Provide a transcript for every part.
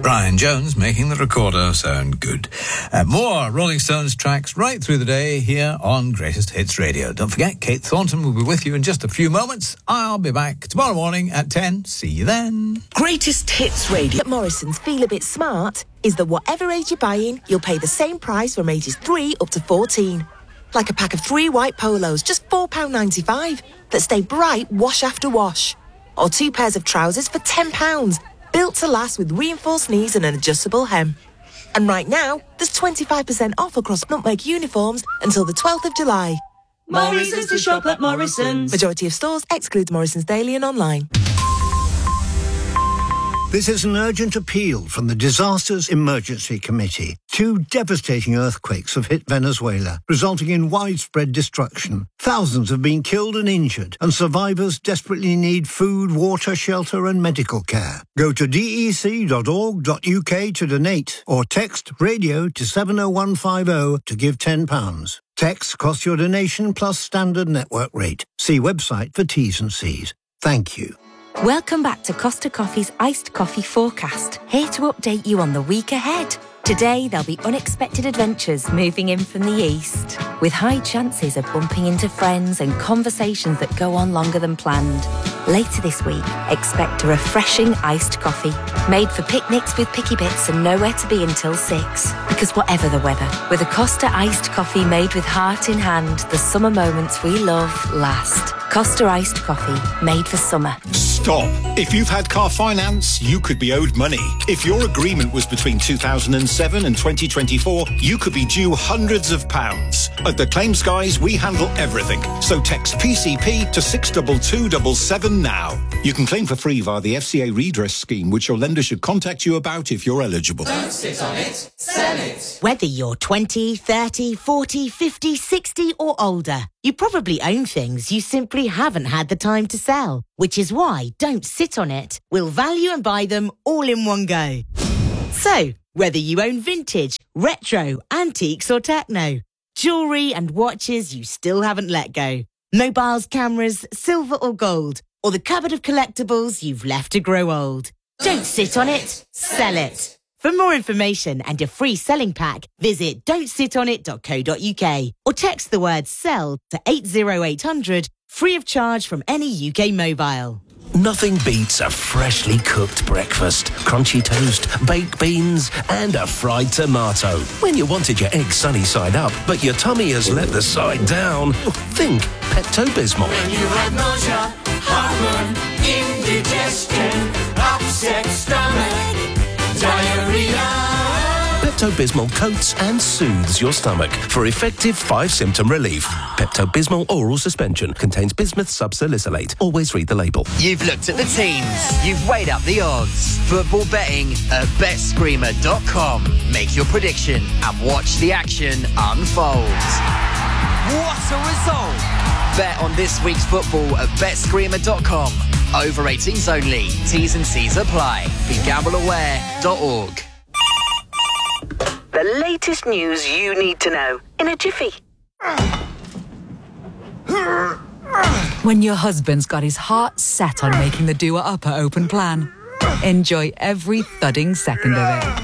Brian Jones making the recorder sound good. More Rolling Stones tracks right through the day here on Greatest Hits Radio. Don't forget, Kate Thornton will be with you in just a few moments. I'll be back tomorrow morning at 10. See you then. Greatest Hits Radio. At Morrison's Feel a Bit Smart is that whatever age you're buying, you'll pay the same price from ages 3 up to 14. Like a pack of 3 white polos, just £4.95, that stay bright wash after wash. Or 2 pairs of trousers for £10, built to last with reinforced knees and an adjustable hem. And right now, there's 25% off across Nutmeg uniforms until the 12th of July. Morrison's to shop at Morrison's. Majority of stores excludes Morrison's Daily and online. This is an urgent appeal from the Disasters Emergency Committee. 2 devastating earthquakes have hit Venezuela, resulting in widespread destruction. Thousands have been killed and injured, and survivors desperately need food, water, shelter and medical care. Go to dec.org.uk to donate, or text radio to 70150 to give £10. Text costs your donation plus standard network rate. See website for T's and C's. Thank you. Welcome back to Costa Coffee's Iced Coffee Forecast, here to update you on the week ahead. Today, there'll be unexpected adventures moving in from the east, with high chances of bumping into friends and conversations that go on longer than planned. Later this week, expect a refreshing iced coffee, made for picnics with picky bits and nowhere to be until 6. Because whatever the weather, with a Costa iced coffee made with heart in hand, the summer moments we love last. Costa iced coffee, made for summer. Stop. If you've had car finance, you could be owed money. If your agreement was between 2007 and 2024, you could be due hundreds of pounds. At the Claims Guys, we handle everything. So text PCP to 62277 now. You can claim for free via the FCA redress scheme, which your lender should contact you about if you're eligible. Don't sit on it, sell it. Whether you're 20, 30, 40, 50, 60 or older, you probably own things you simply haven't had the time to sell, which is why Don't Sit on It will value and buy them all in one go. So, whether you own vintage, retro, antiques or techno, jewellery and watches you still haven't let go, mobiles, cameras, silver or gold, or the cupboard of collectibles you've left to grow old. Don't sit on it, sell it. For more information and a free selling pack, visit don'tsitonit.co.uk or text the word SELL to 80800, free of charge from any UK mobile. Nothing beats a freshly cooked breakfast, crunchy toast, baked beans and a fried tomato. When you wanted your eggs sunny side up, but your tummy has let the side down, think Pepto-Bismol. When you have nausea, heartburn, indigestion, upset stomach, diarrhea. Pepto-Bismol coats and soothes your stomach for effective 5-symptom relief. Pepto-Bismol oral suspension contains bismuth subsalicylate. Always read the label. You've looked at the teams. You've weighed up the odds. Football betting at BetScreamer.com. Make your prediction and watch the action unfold. What a result! Bet on this week's football at BetScreamer.com. Over 18s only. T's and C's apply. BeGambleAware.org. The latest news you need to know in a jiffy. When your husband's got his heart set on making the doer upper open plan, enjoy every thudding second of it.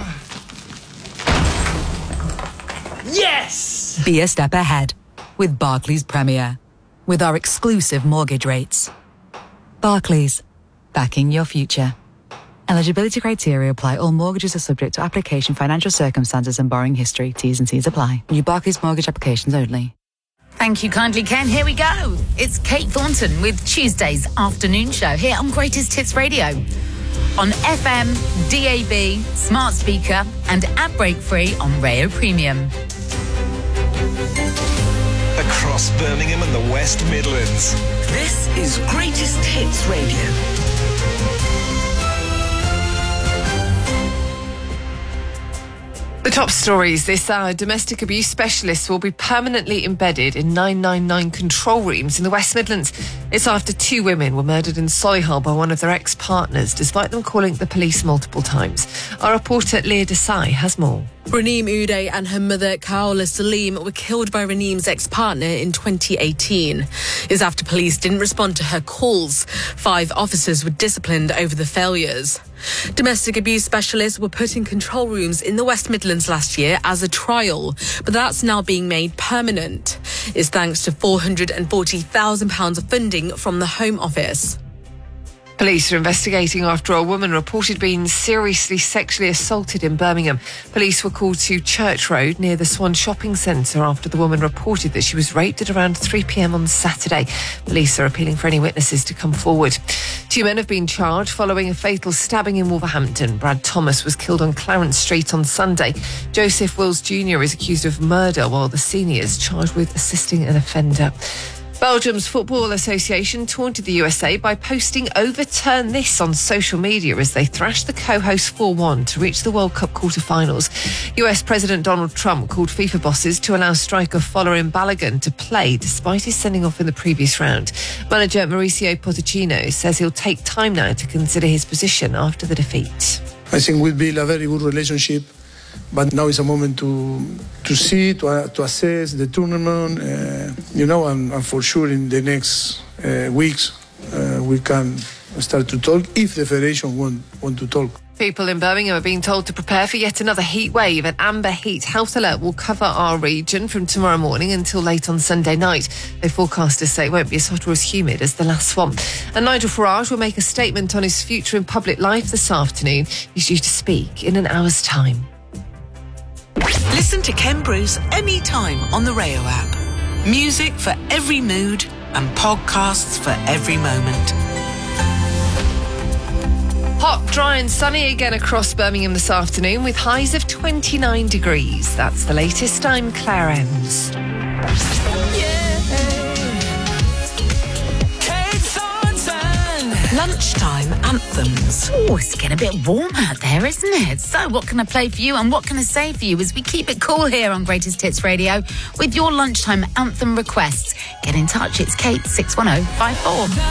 Yes! Be a step ahead with Barclays Premier, with our exclusive mortgage rates. Barclays, backing your future. Eligibility criteria apply. All mortgages are subject to application, financial circumstances and borrowing history. T's and C's apply. New Barclays mortgage applications only. Thank you kindly, Ken. Here we go. It's Kate Thornton with Tuesday's afternoon show here on Greatest Hits Radio. On FM, DAB, smart speaker and ad break free on Rayo Premium. Across Birmingham and the West Midlands. This is Greatest Hits Radio. The top stories this hour. Domestic abuse specialists will be permanently embedded in 999 control rooms in the West Midlands. It's after 2 women were murdered in Solihull by one of their ex-partners, despite them calling the police multiple times. Our reporter Leah Desai has more. Raneem Uday and her mother Kaola Salim were killed by Raneem's ex-partner in 2018. It's after police didn't respond to her calls. 5 officers were disciplined over the failures. Domestic abuse specialists were put in control rooms in the West Midlands last year as a trial, but that's now being made permanent. It's thanks to £440,000 of funding from the Home Office. Police are investigating after a woman reported being seriously sexually assaulted in Birmingham. Police were called to Church Road near the Swan Shopping Centre after the woman reported that she was raped at around 3 p.m. on Saturday. Police are appealing for any witnesses to come forward. 2 men have been charged following a fatal stabbing in Wolverhampton. Brad Thomas was killed on Clarence Street on Sunday. Joseph Wills Jr. is accused of murder, while the senior is charged with assisting an offender. Belgium's Football Association taunted the USA by posting "Overturn this" on social media as they thrashed the co-hosts 4-1 to reach the World Cup quarter-finals. US President Donald Trump called FIFA bosses to allow striker Folarin Balogun to play despite his sending off in the previous round. Manager Mauricio Pochettino says he'll take time now to consider his position after the defeat. I think we'll build a very good relationship. But now is a moment to see, to assess the tournament, and for sure in the next weeks we can start to talk if the federation want to talk. People in Birmingham are being told to prepare for yet another heat wave. An amber heat health alert will cover our region from tomorrow morning until late on Sunday night. The forecasters say it won't be as hot or as humid as the last one. And Nigel Farage will make a statement on his future in public life this afternoon. He's due to speak in an hour's time. Listen to Ken Bruce anytime on the Rayo app. Music for every mood and podcasts for every moment. Hot, dry and sunny again across Birmingham this afternoon with highs of 29 degrees. That's the latest. I'm Claire Ems. Lunchtime anthems. Oh, it's getting a bit warm out there, isn't it? So what can I play for you and what can I say for you as we keep it cool here on Greatest Hits Radio with your lunchtime anthem requests? Get in touch. It's Kate 61054.